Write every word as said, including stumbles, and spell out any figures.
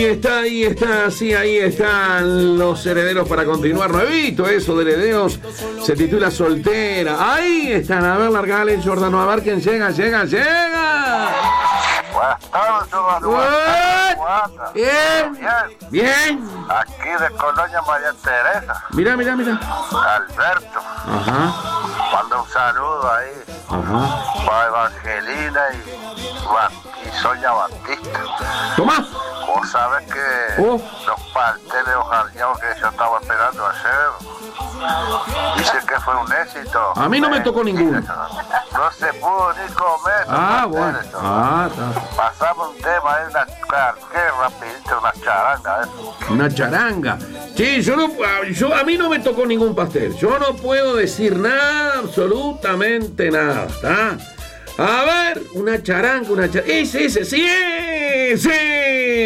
está, ahí está, sí, ahí están los herederos para continuar. Nuevito eso de herederos. Se titula Soltera. Ahí están. A ver, largale, Jordano. A ver quién llega, llega, llega. Buenas tardes, Jordano. Bien, Bien. bien. Aquí de Colonia María Teresa. Mira, mira, mira. Alberto. Ajá, Manda un saludo ahí ajá. para Evangelina y, Ba- y Sonia Batista. Tomá. Vos sabés que Oh. los pasteles hojardeados que yo estaba esperando ayer, dicen que fue un éxito. A mí no me tocó ninguno. No se pudo ni comer. Ah, los bueno. pasteles, ¿no? Ah, está. Pasamos un tema ahí, una qué rapidito, una charanga, eso. Una charanga. Sí, yo no, yo, a mí no me tocó ningún pastel. Yo no puedo decir nada, absolutamente nada, ¿está? A ver, una charanga, una charanga. Ese, ese, sí, sí,